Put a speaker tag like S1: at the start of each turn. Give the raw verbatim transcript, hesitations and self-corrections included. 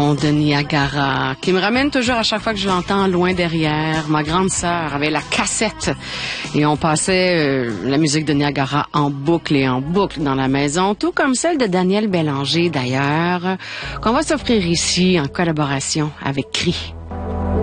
S1: chanson de Niagara qui me ramène toujours à chaque fois que je l'entends loin derrière. Ma grande sœur avait la cassette et on passait euh, la musique de Niagara en boucle et en boucle dans la maison, tout comme celle de Daniel Bélanger d'ailleurs, qu'on va s'offrir ici en collaboration avec Cri.